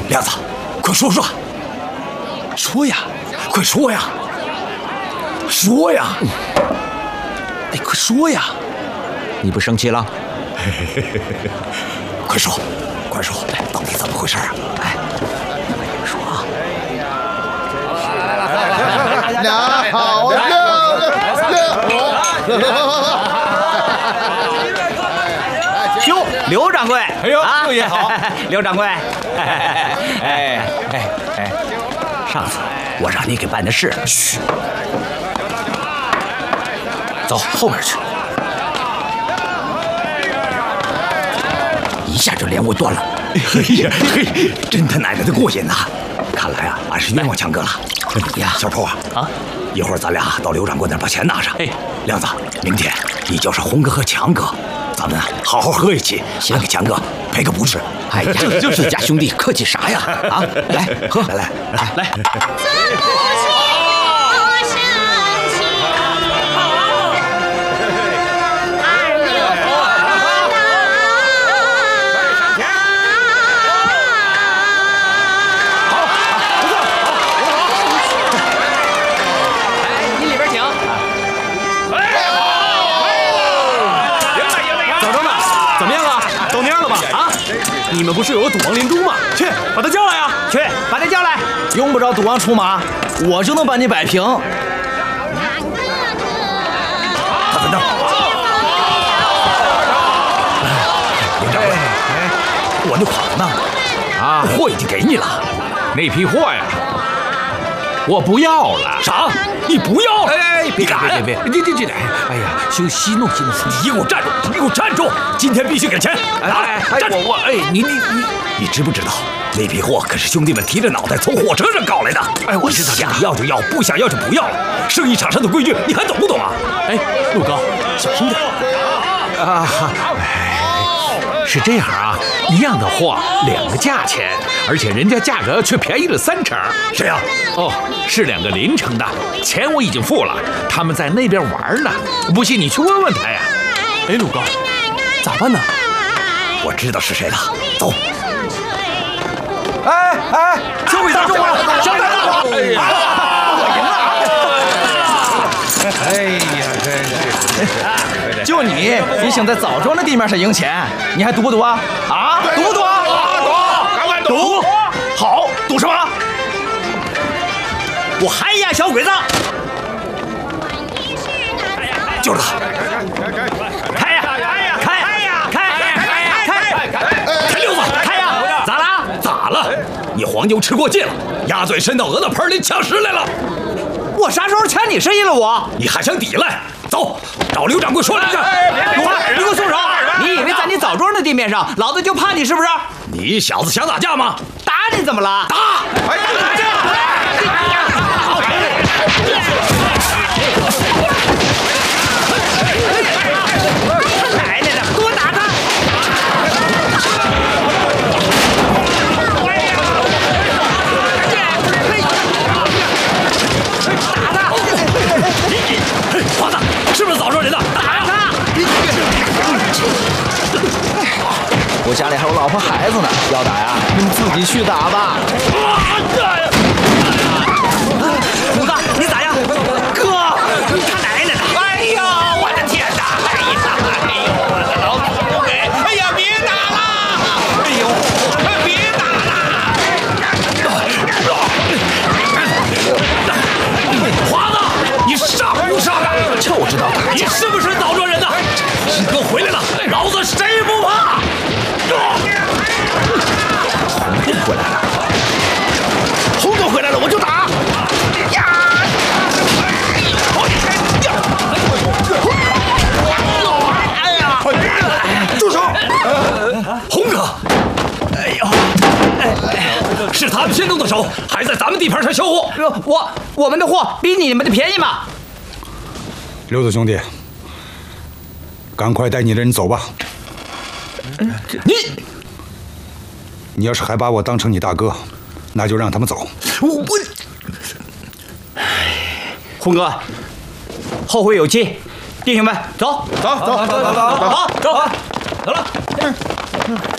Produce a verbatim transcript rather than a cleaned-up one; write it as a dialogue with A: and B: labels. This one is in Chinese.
A: 亮子，快说说，说呀，快说呀，说呀！哎，快说呀！
B: 你不生气了？
A: 快说，快说，到底怎么回事啊？哎，说啊！
C: 娘好呀！
B: 哟，刘掌柜！
D: 哎呦，六爷好！
B: 刘掌柜！哎哎哎！上次我让你给办的事，
A: 嘘，走后面去。一下就连我断了。哎呀嘿，真他奶奶的过瘾呐！看来啊，俺是冤枉强哥了。你呀，小破啊，啊，一会儿咱俩到刘掌柜那儿把钱拿上。哎，亮子，明天你叫上红哥和强哥，咱们好好喝一起，先给强哥赔个不是。
B: 哎呀，这就是家兄弟，客气啥呀？啊，来喝，
A: 来来来来。
D: 你们不是有个赌王林中吗？去，把他叫来呀！
B: 去，把他叫来。
E: 用不着赌王出马，我就能把你摆平。
A: 他在那儿。林掌柜，我那款呢？啊，货已经给你了。
D: 那批货呀，我不要了。
A: 啥？你不要了？
D: 哎，别别别别，这这这，哎呀，休息弄息弄。
A: 你给我站住！你给我站住！今天必须给钱！
D: 哎哎，站住！我哎，你你你，
A: 你知不知道那批货可是兄弟们提着脑袋从火车上搞来的？
D: 哎，我知道，
A: 想要就要，不想要就不要了。生意场上的规矩，你还懂不懂啊？
D: 哎，陆高，小心点啊！哎，是这样啊，一样的货，两个价钱，而且人家价格却便宜了三成。
A: 谁呀？
D: 哦，是两个邻城的，钱我已经付了，他们在那边玩呢。不信你去问问他呀。
E: 哎，陆高，咋办呢？
A: 我知道是谁了，走。
E: 哎哎，小鬼子中了，小鬼子！
D: 哎呀，
E: 我赢了！
D: 哎呀，真是。
E: 就你也想在枣庄的地面上赢钱，你还赌不赌啊？啊，赌不赌啊？
D: 赌，赶快
E: 赌！好，赌什么？
B: 我喊呀，小鬼子！
A: 就是他！
B: 开呀！开呀！开呀！开呀！开！开
A: 溜子！
B: 开呀！咋了？
A: 咋了？你黄牛吃过界了，鸭嘴伸到鹅的盆里抢食来了。
B: 我啥时候抢你生意了？我？
A: 你还想抵赖？走，找刘掌柜说两句。
B: 鲁汉，你给我松手！你以为在你枣庄的地面上，老子就怕你是不是？
A: 你小子想打架吗？
B: 打你怎么了？
A: 打！
B: 打架！奶奶的，给我打他！
A: 华子，是不是枣庄人的？打
B: 他！
E: 我家里还有老婆孩子呢，要打呀，你们自己去打吧。
B: 虎子，你咋样？哥，他奶奶的！哎呦，我的天哪！哎呀，哎呦，我的老祖宗哎！哎呀，别打了！哎呦，别打了！
A: 华子，你傻不傻的？
E: 就知道打
A: 你是不是枣庄人的？师哥回来了，老子谁不怕？
E: 红哥回来了，红哥回来了，我就打！呀！哎呀！住手！
A: 红哥，哎呦，是他们先动的手，还在咱们地盘上销货。
B: 我我们的货比你们的便宜吗？
F: 刘子兄弟，赶快带你的人走吧。
A: 你，
F: 你要是还把我当成你大哥，那就让他们走。
A: 我我，
B: 红哥，后会有期，弟兄们，走
E: 走走走走走走
B: 走走
A: 走了。